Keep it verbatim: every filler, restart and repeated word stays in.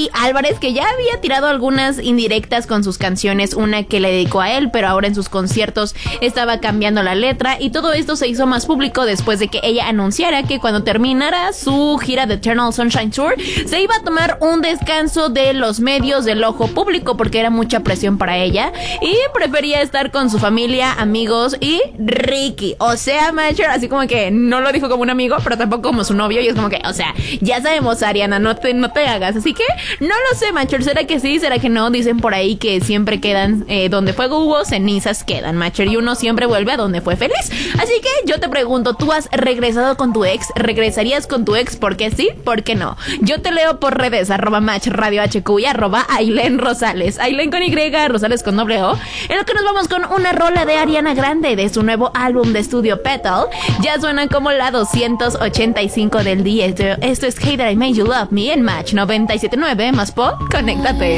Ricky Álvarez, que ya había tirado algunas indirectas con sus canciones, una que le dedicó a él, pero ahora en sus conciertos estaba cambiando la letra, y todo esto se hizo más público después de que ella anunciara que cuando terminara su gira de Eternal Sunshine Tour se iba a tomar un descanso de los medios, del ojo público, porque era mucha presión para ella y prefería estar con su familia, amigos y Ricky. O sea, Macher, así como que no lo dijo como un amigo, pero tampoco como su novio, y es como que, o sea, ya sabemos, Ariana, no te, no te hagas. Así que no lo sé, Macher, ¿será que sí? ¿Será que no? Dicen por ahí que siempre quedan, eh, donde fuego hubo, cenizas quedan, Macher, y uno siempre vuelve a donde fue feliz. Así que yo te pregunto, ¿tú has regresado con tu ex? ¿Regresarías con tu ex? ¿Por qué sí? ¿Por qué no? Yo te leo por redes, arroba match radio hq y arroba Aileen Rosales, Aileen con Y, Rosales con doble O, en lo que nos vamos con una rola de Ariana Grande de su nuevo álbum de estudio Petal. Ya suena como la doscientos ochenta y cinco del día. Esto, esto es Hey That I Made You Love Me en Match noventa y siete punto nueve más pop, conéctate.